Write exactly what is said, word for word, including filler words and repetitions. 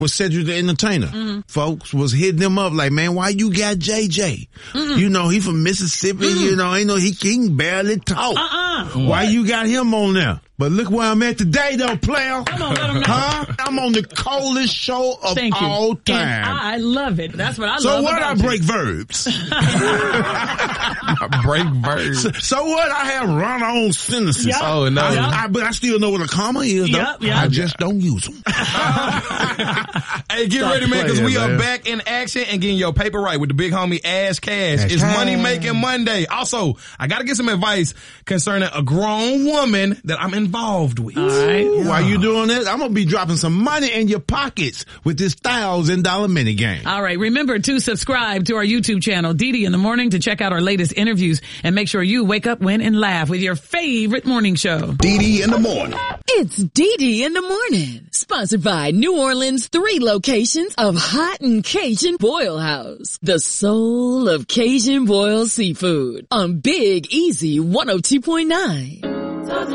was Cedric the Entertainer. Mm-hmm. Folks was hitting them up like, man, why you got J J? Mm-hmm. You know, he from Mississippi, mm-hmm. you know, ain't no, he can barely talk. Uh-uh. Why what? You got him on there? But look where I'm at today, though, player. Come on, let him know. Huh? I'm on the coldest show of Thank you. all time. And I love it. That's what I so love what about I you. break verbs. break verbs. So, so what? I have run-on sentences. Yep. Oh, no. I, Yep. I, but I still know what a comma is, though. Yep, yep. I just don't use them. Hey, get Stop ready, man, because we playing, are man. back in action and getting your paper right with the big homie Ash Cash. Ash It's Cash. Money Making Monday. Also, I got to get some advice concerning a grown woman that I'm involved with. All right. Yeah. While you doing that, I'm going to be dropping some money in your pockets with this thousand dollar mini game. All right. Remember to subscribe to our YouTube channel, D D in the Morning, to check out our latest interviews and make sure you wake up, win, and laugh with your favorite morning show. D D in the Morning. It's D D in the Morning, sponsored by New Orleans' three locations of Hot and Cajun Boil House, the soul of Cajun boiled seafood, on Big Easy one oh two point nine.